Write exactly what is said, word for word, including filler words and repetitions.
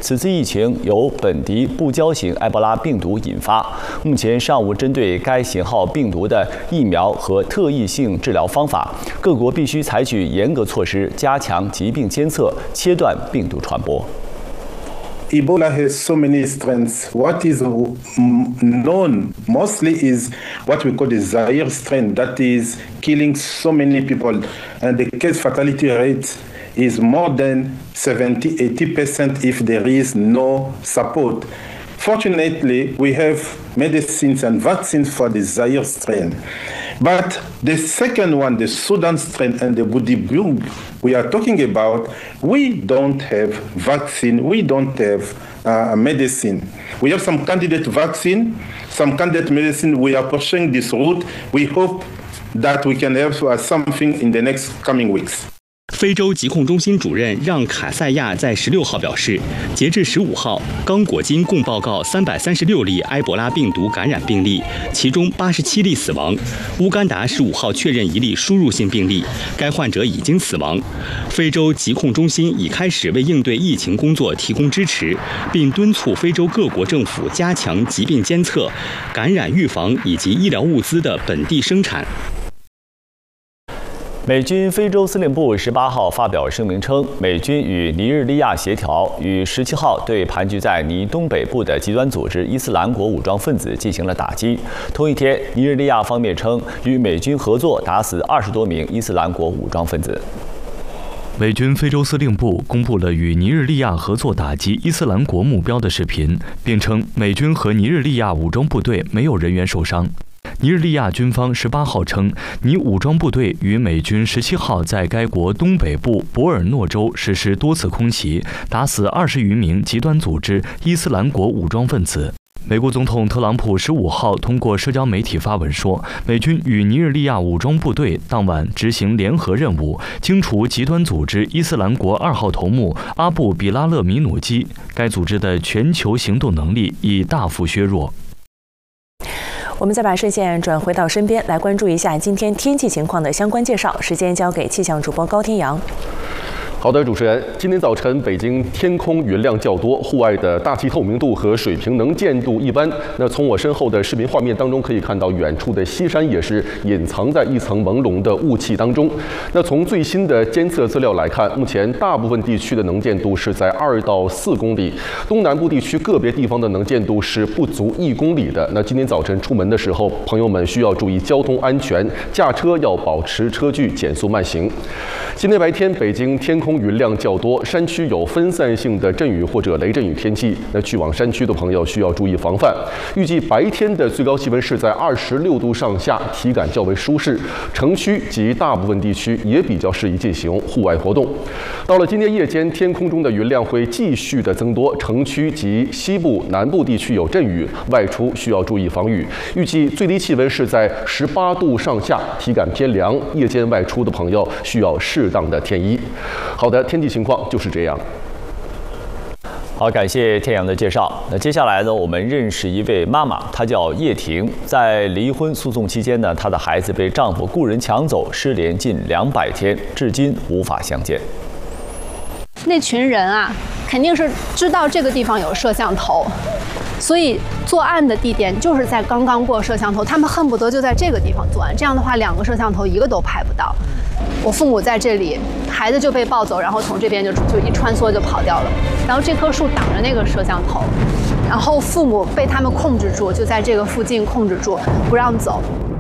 此次疫情由本地不胶型埃博拉病毒引发，目前尚无针对该型号病毒的疫苗和特异性治疗方法，各国必须采取严格措施，加强疾病监测，切断病毒传播。 Ebola has so many strengths. What is known mostly is what we call the Zaire strain that is killing so many people, and the case fatality rate is more than seventy to eighty percent if there is no support. Fortunately, we have medicines and vaccines for the Zaire strain. But the second one, the Sudan strain and the Budibug we are talking about, we don't have vaccine, we don't have uh, medicine. We have some candidate vaccine, some candidate medicine. We are pushing this route. We hope that we can have uh, something in the next coming weeks. 非洲疾控中心主任让卡塞亚在十六号表示，截至十五号，刚果金共报告三百三十六例埃博拉病毒感染病例，其中八十七例死亡。乌干达十五号确认一例输入性病例，该患者已经死亡。非洲疾控中心已开始为应对疫情工作提供支持，并敦促非洲各国政府加强疾病监测、感染预防以及医疗物资的本地生产。 美军非洲司令部十八号发表声明称，美军与尼日利亚协调，于十七号对盘踞在尼东北部的极端组织伊斯兰国武装分子进行了打击。同一天，尼日利亚方面称与美军合作打死二十多名伊斯兰国武装分子。 美军非洲司令部公布了与尼日利亚合作打击伊斯兰国目标的视频，并称美军和尼日利亚武装部队没有人员受伤。 尼日利亚军方十八号称，尼武装部队与美军十七号在该国东北部博尔诺州实施多次空袭，打死二十余名极端组织伊斯兰国武装分子。美国总统特朗普十五号通过社交媒体发文说，美军与尼日利亚武装部队当晚执行联合任务，清除极端组织伊斯兰国二号头目阿布比拉勒米努基，该组织的全球行动能力已大幅削弱。 我们再把视线转回到身边，来关注一下今天天气情况的相关介绍。时间交给气象主播高天阳。 好的，主持人，今天早晨北京天空云量较多，户外的大气透明度和水平能见度一般。那从我身后的视频画面当中可以看到，远处的西山也是隐藏在一层朦胧的雾气当中。那从最新的监测资料来看，目前大部分地区的能见度是在二到四公里，东南部地区个别地方的能见度是不足一公里的。那今天早晨出门的时候，朋友们需要注意交通安全，驾车要保持车距，减速慢行。今天白天北京天空 云量较多，山区有分散性的阵雨或者雷阵雨天气。那去往山区的朋友需要注意防范。预计白天的最高气温是在二十六度上下，体感较为舒适。城区及大部分地区也比较适宜进行户外活动。到了今天夜间，天空中的云量会继续的增多，城区及西部、南部地区有阵雨，外出需要注意防雨。预计最低气温是在十八度上下，体感偏凉。夜间外出的朋友需要适当的添衣。好的。 天气情况就是这样。 好，感谢天阳的介绍。那接下来呢，我们认识一位妈妈，她叫叶婷。在离婚诉讼期间呢，她的孩子被丈夫雇人抢走，失联近两百天，至今无法相见。 那群人啊，肯定是知道这个地方有摄像头，所以作案的地点就是在刚刚过摄像头，他们恨不得就在这个地方作案。这样的话，两个摄像头一个都拍不到。 我父母在这里，孩子就被抱走，然后从这边就就一穿梭就跑掉了。然后这棵树挡着那个摄像头，然后父母被他们控制住，就在这个附近控制住，不让走。